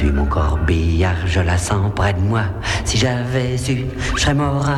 suis mon corbillard, je la sens près de moi. Si j'avais su, je serais mort.